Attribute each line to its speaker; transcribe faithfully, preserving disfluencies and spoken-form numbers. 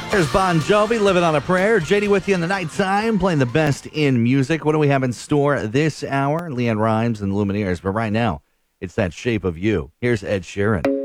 Speaker 1: There's Bon Jovi, Living on a Prayer. J D with you in the nighttime, playing the best in music. What do we have in store this hour? Leanne Rhymes and Lumineers. But right now, it's that Shape of You. Here's Ed Sheeran.